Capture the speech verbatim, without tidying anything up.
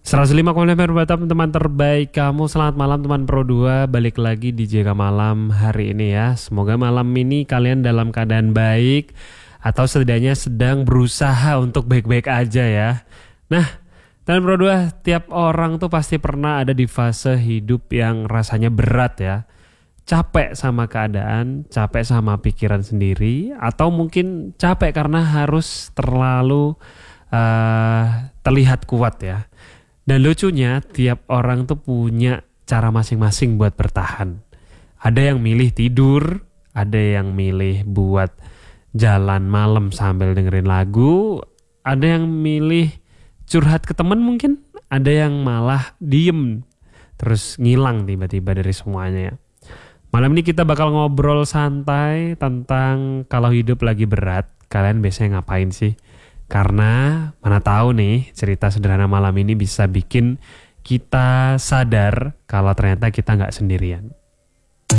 seratus lima koma lima Batam, teman terbaik kamu. Selamat malam teman Pro dua. Balik lagi di J K Malam hari ini ya. Semoga malam ini kalian dalam keadaan baik, atau setidaknya sedang berusaha untuk baik-baik aja ya. Nah, teman Pro dua, tiap orang tuh pasti pernah ada di fase hidup yang rasanya berat ya. Capek sama keadaan, capek sama pikiran sendiri, atau mungkin capek karena harus terlalu uh, terlihat kuat ya. Dan lucunya tiap orang tuh punya cara masing-masing buat bertahan. Ada yang milih tidur, ada yang milih buat jalan malam sambil dengerin lagu, ada yang milih curhat ke temen mungkin, ada yang malah diem terus ngilang tiba-tiba dari semuanya ya. Malam ini kita bakal ngobrol santai tentang kalau hidup lagi berat, kalian biasanya ngapain sih? Karena mana tahu nih cerita sederhana malam ini bisa bikin kita sadar kalau ternyata kita nggak sendirian.